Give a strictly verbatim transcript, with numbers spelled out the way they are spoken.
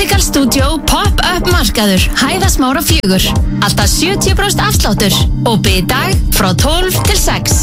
Optical Studio Pop-up markaður Hæðasmára fjögur. Alltaf sjötíu prósent afsláttur. Opið í dag frá tólf til sex.